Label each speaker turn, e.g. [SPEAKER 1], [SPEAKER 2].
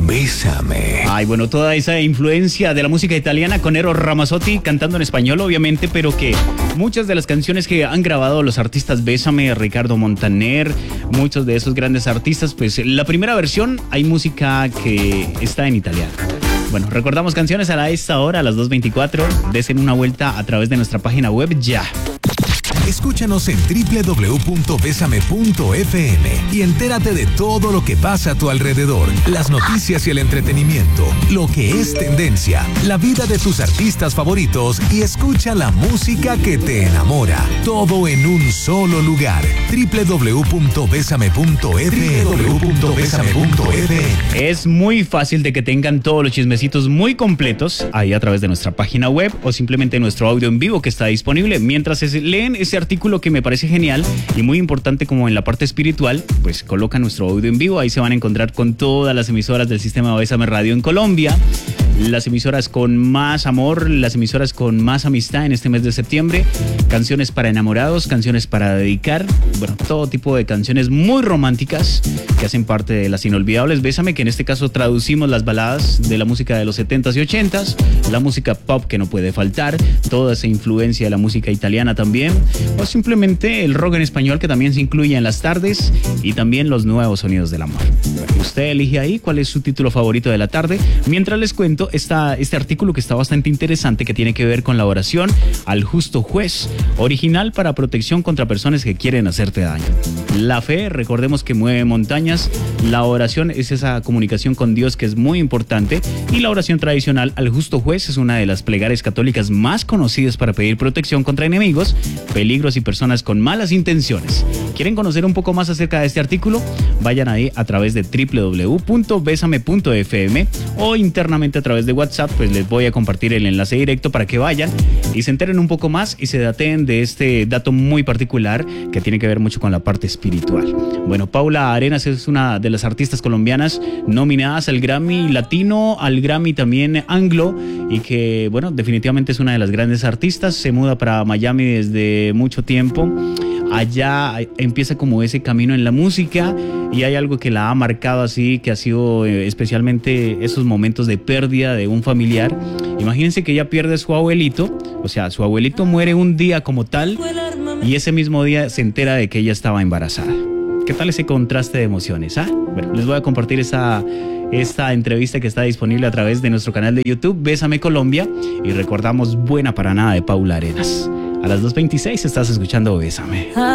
[SPEAKER 1] Bésame.
[SPEAKER 2] Ay, bueno, toda esa influencia de la música italiana con Eros Ramazzotti cantando en español, obviamente, pero que muchas de las canciones que han grabado los artistas Bésame, Ricardo Montaner, muchos de esos grandes artistas, pues la primera versión hay música que está en italiano. Bueno, recordamos canciones a esta hora, a las 2:24. Desen una vuelta a través de nuestra página web ya.
[SPEAKER 1] Escúchanos en www.besame.fm y entérate de todo lo que pasa a tu alrededor, las noticias y el entretenimiento, lo que es tendencia, la vida de tus artistas favoritos y escucha la música que te enamora. Todo en un solo lugar. www.besame.fm.
[SPEAKER 2] Es muy fácil de que tengan todos los chismecitos muy completos ahí a través de nuestra página web o simplemente nuestro audio en vivo que está disponible. Mientras leen ese artículo que me parece genial y muy importante como en la parte espiritual, pues coloca nuestro audio en vivo. Ahí se van a encontrar con todas las emisoras del sistema Bésame Radio en Colombia, las emisoras con más amor, las emisoras con más amistad en este mes de septiembre, canciones para enamorados, canciones para dedicar, bueno, todo tipo de canciones muy románticas que hacen parte de las inolvidables Bésame, que en este caso traducimos las baladas de la música de los 70s y 80s, la música pop que no puede faltar, toda esa influencia de la música italiana también, o simplemente el rock en español que también se incluye en las tardes y también los nuevos sonidos del amor. Bueno, usted elige ahí cuál es su título favorito de la tarde, mientras les cuento este artículo que está bastante interesante que tiene que ver con la oración al justo juez, original para protección contra personas que quieren hacerte daño. La fe, recordemos que mueve montañas, la oración es esa comunicación con Dios que es muy importante y la oración tradicional al justo juez es una de las plegarias católicas más conocidas para pedir protección contra enemigos, peligros y personas con malas intenciones. ¿Quieren conocer un poco más acerca de este artículo? Vayan ahí a través de www.besame.fm o internamente a través de WhatsApp, pues les voy a compartir el enlace directo para que vayan y se enteren un poco más y se daten de este dato muy particular que tiene que ver mucho con la parte espiritual. Bueno, Paula Arenas es una de las artistas colombianas nominadas al Grammy Latino, al Grammy también Anglo y que, bueno, definitivamente es una de las grandes artistas. Se muda para Miami desde mucho tiempo. Allá empieza como ese camino en la música y hay algo que la ha marcado así, que ha sido especialmente esos momentos de pérdida de un familiar. Imagínense que ella pierde a su abuelito, o sea, su abuelito muere un día como tal y ese mismo día se entera de que ella estaba embarazada. ¿Qué tal ese contraste de emociones? Bueno, les voy a compartir esta entrevista que está disponible a través de nuestro canal de YouTube, Bésame Colombia, y recordamos Buena para Nada de Paula Arenas. A las 2:26 estás escuchando Bésame.